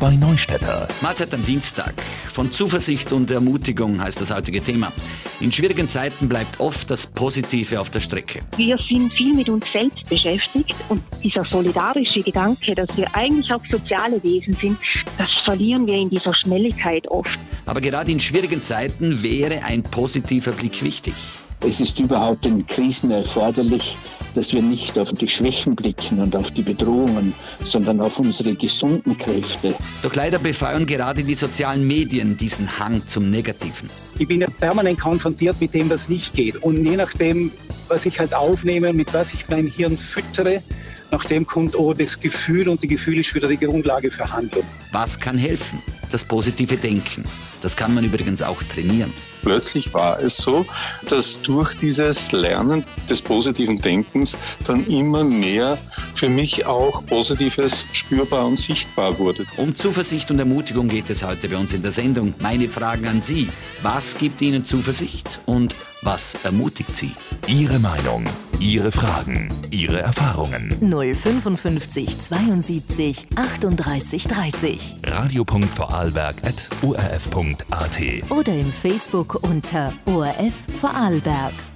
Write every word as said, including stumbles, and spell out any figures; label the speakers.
Speaker 1: bei Neustädter.
Speaker 2: Mahlzeit am Dienstag. Von Zuversicht und Ermutigung heißt das heutige Thema. In schwierigen Zeiten bleibt oft das Positive auf der Strecke.
Speaker 3: Wir sind viel mit uns selbst beschäftigt und dieser solidarische Gedanke, dass wir eigentlich auch soziale Wesen sind, das verlieren wir in dieser Schnelligkeit oft.
Speaker 2: Aber gerade in schwierigen Zeiten wäre ein positiver Blick wichtig.
Speaker 4: Es ist überhaupt in Krisen erforderlich, dass wir nicht auf die Schwächen blicken und auf die Bedrohungen, sondern auf unsere gesunden Kräfte.
Speaker 2: Doch leider befeuern gerade die sozialen Medien diesen Hang zum Negativen.
Speaker 5: Ich bin ja permanent konfrontiert mit dem, was nicht geht. Und je nachdem, was ich halt aufnehme, mit was ich mein Hirn füttere, nach dem kommt auch das Gefühl und die Gefühl ist wieder die Grundlage für Handlung.
Speaker 2: Was kann helfen? Das positive Denken. Das kann man übrigens auch trainieren.
Speaker 6: Plötzlich war es so, dass durch dieses Lernen des positiven Denkens dann immer mehr für mich auch Positives spürbar und sichtbar wurde.
Speaker 2: Um Zuversicht und Ermutigung geht es heute bei uns in der Sendung. Meine Fragen an Sie. Was gibt Ihnen Zuversicht und was ermutigt Sie?
Speaker 1: Ihre Meinung, Ihre Fragen, Ihre Erfahrungen.
Speaker 7: null fünfundfünfzig zweiundsiebzig achtunddreißig dreißig.
Speaker 1: radio punkt vorarlberg at o r f punkt a t
Speaker 7: Oder im Facebook unter O R F Vorarlberg.